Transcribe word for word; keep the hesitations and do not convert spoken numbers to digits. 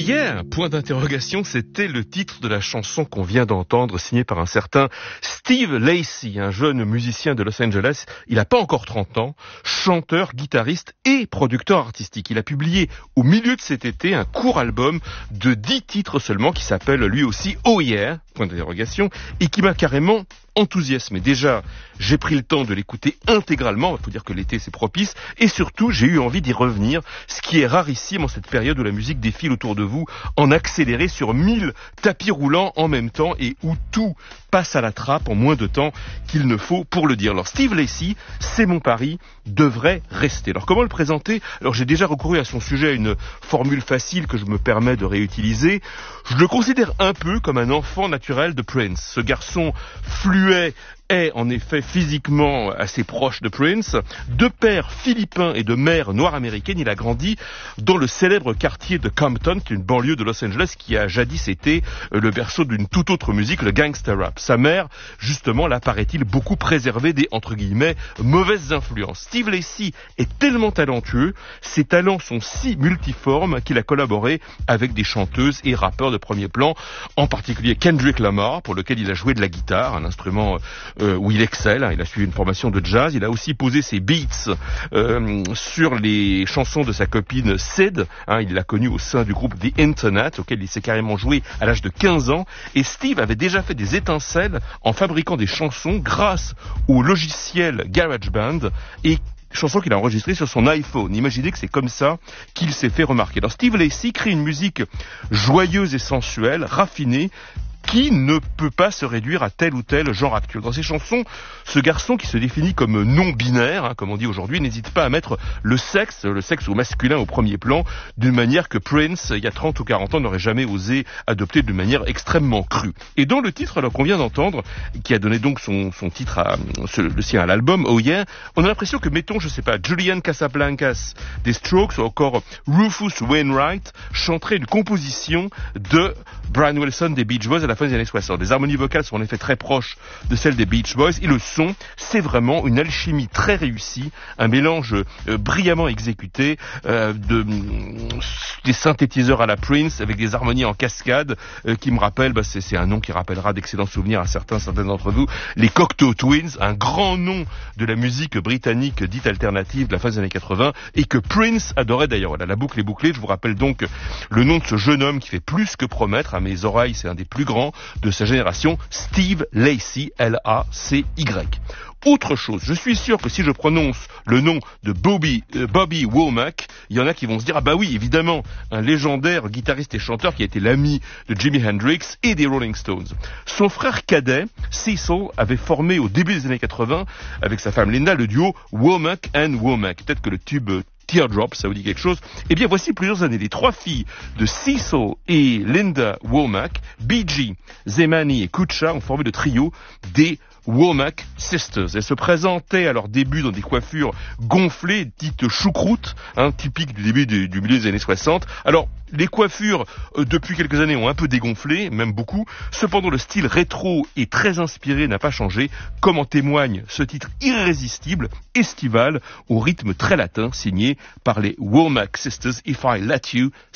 Yeah, point d'interrogation, c'était le titre de la chanson qu'on vient d'entendre, signée par un certain Steve Lacy, un jeune musicien de Los Angeles. Il n'a pas encore trente ans, chanteur, guitariste et producteur artistique. Il a publié au milieu de cet été un court album de dix titres seulement qui s'appelle lui aussi Oh Yeah, point d'interrogation, et qui m'a carrément enthousiasmé. Déjà, j'ai pris le temps de l'écouter intégralement, il faut dire que l'été c'est propice, et surtout j'ai eu envie d'y revenir, ce qui est rarissime en cette période où la musique défile autour de vous en accéléré sur mille tapis roulants en même temps et où tout passe à la trappe en moins de temps qu'il ne faut pour le dire. Alors Steve Lacy, c'est mon pari, devrait rester. Alors comment le présenter ? Alors j'ai déjà recouru à son sujet à une formule facile que je me permets de réutiliser. Je le considère un peu comme un enfant naturel de Prince. Ce garçon fluet est en effet physiquement assez proche de Prince. De père philippin et de mère noire américaine, il a grandi dans le célèbre quartier de Compton, qui est une banlieue de Los Angeles qui a jadis été le berceau d'une toute autre musique, le gangster rap. Sa mère, justement, là, paraît-il, beaucoup préservée des, entre guillemets, mauvaises influences. Steve Lacy est tellement talentueux, ses talents sont si multiformes qu'il a collaboré avec des chanteuses et rappeurs de premier plan, en particulier Kendrick Lamar, pour lequel il a joué de la guitare, un instrument Euh, où il excelle, hein, il a suivi une formation de jazz, il a aussi posé ses beats euh, sur les chansons de sa copine Sid, hein, il l'a connue au sein du groupe The Internet, auquel il s'est carrément joué à l'âge de quinze ans, et Steve avait déjà fait des étincelles en fabriquant des chansons grâce au logiciel GarageBand, et chanson qu'il a enregistrée sur son iPhone. Imaginez que c'est comme ça qu'il s'est fait remarquer. Alors Steve Lacy crée une musique joyeuse et sensuelle, raffinée, qui ne peut pas se réduire à tel ou tel genre actuel. Dans ses chansons, ce garçon qui se définit comme non-binaire, hein, comme on dit aujourd'hui, n'hésite pas à mettre le sexe, le sexe au masculin au premier plan, d'une manière que Prince, il y a trente ou quarante ans, n'aurait jamais osé adopter d'une manière extrêmement crue. Et dans le titre, alors qu'on vient d'entendre, qui a donné donc son, son titre à, ce, le sien à l'album, Oh Yeah, on a l'impression que, mettons, je sais pas, Julian Casablancas des Strokes ou encore Rufus Wainwright chanteraient une composition de Brian Wilson des Beach Boys à la fin des années soixante. Les harmonies vocales sont en effet très proches de celles des Beach Boys et le son, c'est vraiment une alchimie très réussie, un mélange euh, brillamment exécuté euh, de, euh, des synthétiseurs à la Prince avec des harmonies en cascade euh, qui me rappellent, bah, c'est, c'est un nom qui rappellera d'excellents souvenirs à certains, certains d'entre vous, les Cocteau Twins, un grand nom de la musique britannique dite alternative de la fin des années quatre-vingts et que Prince adorait d'ailleurs. Voilà, la boucle est bouclée. Je vous rappelle donc le nom de ce jeune homme qui fait plus que promettre. À mes oreilles, c'est un des plus grands de sa génération, Steve Lacy, L A C Y. Autre chose, je suis sûr que si je prononce le nom de Bobby, euh, Bobby Womack, il y en a qui vont se dire, ah bah oui, évidemment, un légendaire guitariste et chanteur qui a été l'ami de Jimi Hendrix et des Rolling Stones. Son frère cadet, Cecil, avait formé au début des années quatre-vingts, avec sa femme Linda, le duo Womack and Womack. Peut-être que le tube Teardrop, ça vous dit quelque chose? Eh bien, voici plusieurs années. Les trois filles de Cecil et Linda Womack, Bee-Gee, Zemani et Kucha, ont formé le trio des Womack Sisters. Elles se présentaient à leur début dans des coiffures gonflées, dites choucroute, hein, typiques du début du, du milieu des années soixante. Alors, les coiffures, euh, depuis quelques années, ont un peu dégonflé, même beaucoup. Cependant, le style rétro et très inspiré n'a pas changé, comme en témoigne ce titre irrésistible, estival, au rythme très latin, signé par les Womack Sisters, If I Let You